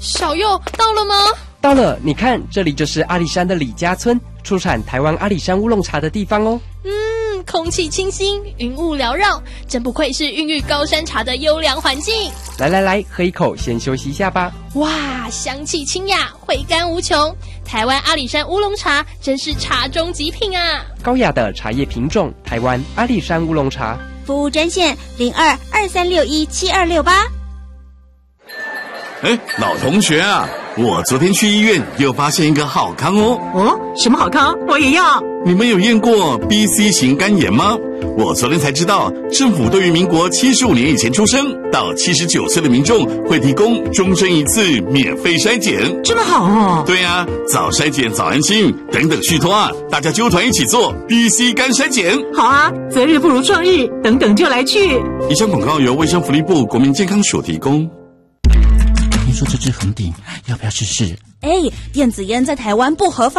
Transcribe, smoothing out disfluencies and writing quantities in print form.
小佑到了吗？ 到了，你看，这里就是阿里山的李家村，出产台湾阿里山乌龙茶的地方哦。 空气清新，云雾缭绕，真不愧是孕育高山茶的优良环境。 来，喝一口，先休息一下吧。 哇，香气清雅，回甘无穷。台湾阿里山乌龙茶真是茶中极品啊！ 高雅的茶叶品种，台湾阿里山乌龙茶。 服务专线0223617268。 老同学啊，我昨天去医院又发现一个好康哦。 哦，什么好康？我也要。 你们有验过 BC 型肝炎吗？我昨天才知道，政府对于民国75年以前出生到79岁的民众会提供终身一次免费筛检。 这么好哦。 对啊，早筛检早安心，等等续托啊，大家纠团一起做 BC 肝筛检。 好啊，择日不如撞日，等等就来去。 以上广告由卫生福利部国民健康署提供。 听说这支红顶要不要试试？ 电子烟在台湾不合法。